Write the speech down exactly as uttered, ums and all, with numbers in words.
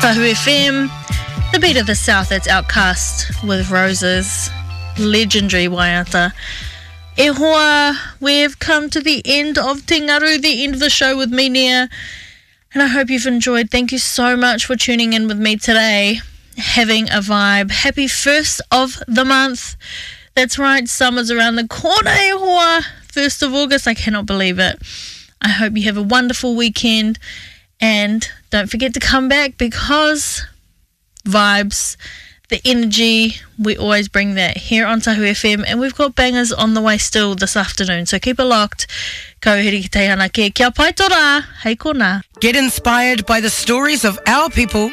Tahu F M, the beat of the South, that's Outcast with Roses, legendary Waiata. E hoa, we've come to the end of Te Ngaru, the end of the show with me, Nia, and I hope you've enjoyed. Thank you so much for tuning in with me today, having a vibe. Happy first of the month. That's right, summer's around the corner, e hoa, first of August. I cannot believe it. I hope you have a wonderful weekend, and don't forget to come back, because vibes, the energy, we always bring that here on Tahu F M, and we've got bangers on the way still this afternoon, so keep it locked. Kauhiri ki te anake, kia pai tō rā, hei kona. Get inspired by the stories of our people